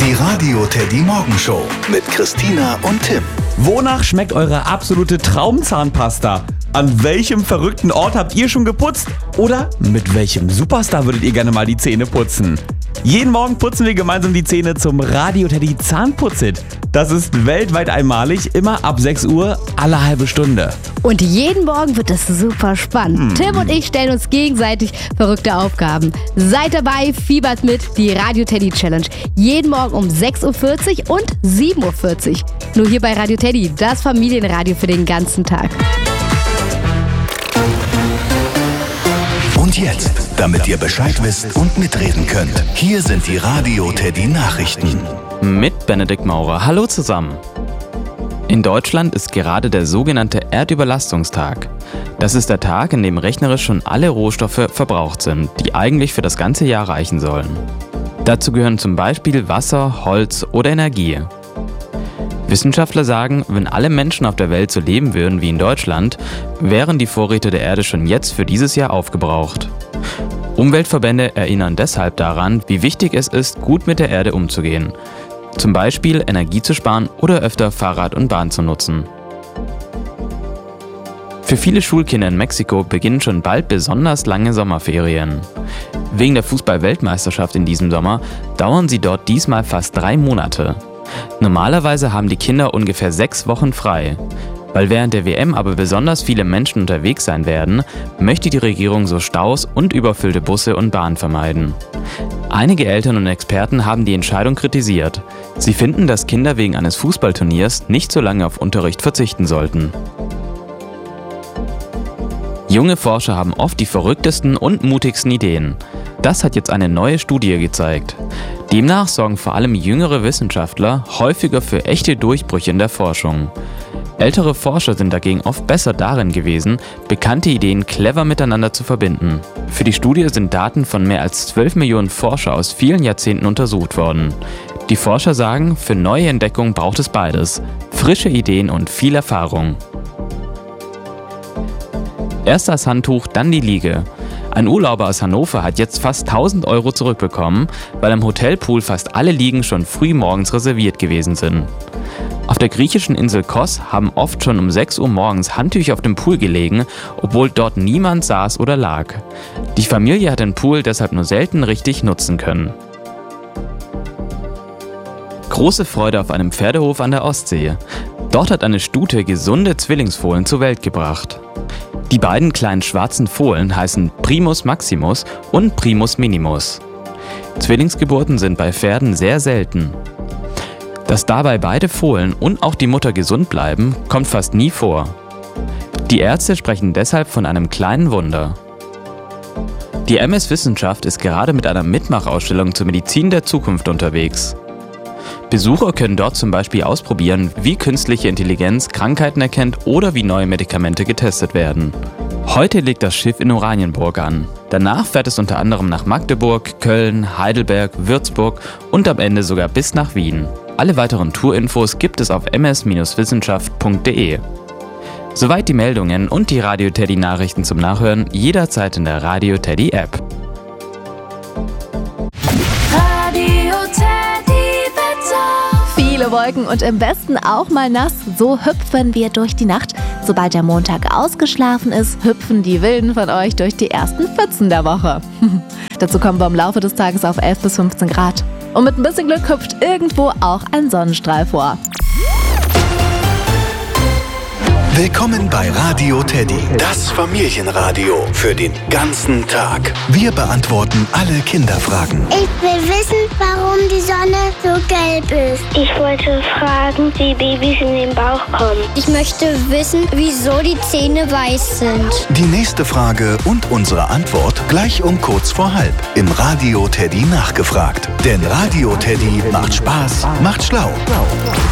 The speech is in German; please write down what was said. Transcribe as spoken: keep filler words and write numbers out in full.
Die Radio Teddy Morgenshow mit Christina und Tim. Wonach schmeckt eure absolute Traumzahnpasta? An welchem verrückten Ort habt ihr schon geputzt? Oder mit welchem Superstar würdet ihr gerne mal die Zähne putzen? Jeden Morgen putzen wir gemeinsam die Zähne zum Radio Teddy Zahnputzit. Das ist weltweit einmalig, immer ab sechs Uhr, alle halbe Stunde. Und jeden Morgen wird es super spannend. Hm. Tim und ich stellen uns gegenseitig verrückte Aufgaben. Seid dabei, fiebert mit, die Radio Teddy Challenge. Jeden Morgen um sechs Uhr vierzig und sieben Uhr vierzig. Nur hier bei Radio Teddy, das Familienradio für den ganzen Tag. Und jetzt, damit ihr Bescheid wisst und mitreden könnt, hier sind die Radio Teddy Nachrichten. Mit Benedikt Maurer. Hallo zusammen. In Deutschland ist gerade der sogenannte Erdüberlastungstag. Das ist der Tag, in dem rechnerisch schon alle Rohstoffe verbraucht sind, die eigentlich für das ganze Jahr reichen sollen. Dazu gehören zum Beispiel Wasser, Holz oder Energie. Wissenschaftler sagen, wenn alle Menschen auf der Welt so leben würden wie in Deutschland, wären die Vorräte der Erde schon jetzt für dieses Jahr aufgebraucht. Umweltverbände erinnern deshalb daran, wie wichtig es ist, gut mit der Erde umzugehen. Zum Beispiel Energie zu sparen oder öfter Fahrrad und Bahn zu nutzen. Für viele Schulkinder in Mexiko beginnen schon bald besonders lange Sommerferien. Wegen der Fußball-Weltmeisterschaft in diesem Sommer dauern sie dort diesmal fast drei Monate. Normalerweise haben die Kinder ungefähr sechs Wochen frei. Weil während der W M aber besonders viele Menschen unterwegs sein werden, möchte die Regierung so Staus und überfüllte Busse und Bahnen vermeiden. Einige Eltern und Experten haben die Entscheidung kritisiert. Sie finden, dass Kinder wegen eines Fußballturniers nicht so lange auf Unterricht verzichten sollten. Junge Forscher haben oft die verrücktesten und mutigsten Ideen. Das hat jetzt eine neue Studie gezeigt. Demnach sorgen vor allem jüngere Wissenschaftler häufiger für echte Durchbrüche in der Forschung. Ältere Forscher sind dagegen oft besser darin gewesen, bekannte Ideen clever miteinander zu verbinden. Für die Studie sind Daten von mehr als zwölf Millionen Forscher aus vielen Jahrzehnten untersucht worden. Die Forscher sagen, für neue Entdeckungen braucht es beides: frische Ideen und viel Erfahrung. Erst das Handtuch, dann die Liege. Ein Urlauber aus Hannover hat jetzt fast tausend Euro zurückbekommen, weil am Hotelpool fast alle Liegen schon früh morgens reserviert gewesen sind. Auf der griechischen Insel Kos haben oft schon um sechs Uhr morgens Handtücher auf dem Pool gelegen, obwohl dort niemand saß oder lag. Die Familie hat den Pool deshalb nur selten richtig nutzen können. Große Freude auf einem Pferdehof an der Ostsee. Dort hat eine Stute gesunde Zwillingsfohlen zur Welt gebracht. Die beiden kleinen schwarzen Fohlen heißen Primus Maximus und Primus Minimus. Zwillingsgeburten sind bei Pferden sehr selten. Dass dabei beide Fohlen und auch die Mutter gesund bleiben, kommt fast nie vor. Die Ärzte sprechen deshalb von einem kleinen Wunder. Die M S Wissenschaft ist gerade mit einer Mitmachausstellung zur Medizin der Zukunft unterwegs. Besucher können dort zum Beispiel ausprobieren, wie künstliche Intelligenz Krankheiten erkennt oder wie neue Medikamente getestet werden. Heute legt das Schiff in Oranienburg an. Danach fährt es unter anderem nach Magdeburg, Köln, Heidelberg, Würzburg und am Ende sogar bis nach Wien. Alle weiteren Tourinfos gibt es auf m s wissenschaft punkt d e. Soweit die Meldungen und die Radio Teddy Nachrichten zum Nachhören jederzeit in der Radio Teddy App. Radio Teddy Wetter. Viele Wolken und im besten auch mal nass. So hüpfen wir durch die Nacht. Sobald der Montag ausgeschlafen ist, hüpfen die Wilden von euch durch die ersten Pfützen der Woche. Dazu kommen wir im Laufe des Tages auf elf bis fünfzehn Grad. Und mit ein bisschen Glück hüpft irgendwo auch ein Sonnenstrahl vor. Willkommen bei Radio Teddy, das Familienradio für den ganzen Tag. Wir beantworten alle Kinderfragen. Ich will wissen, warum die Sonne so gelb ist. Ich wollte fragen, wie Babys in den Bauch kommen. Ich möchte wissen, wieso die Zähne weiß sind. Die nächste Frage und unsere Antwort gleich um kurz vor halb im Radio Teddy nachgefragt. Denn Radio Teddy macht Spaß, macht schlau.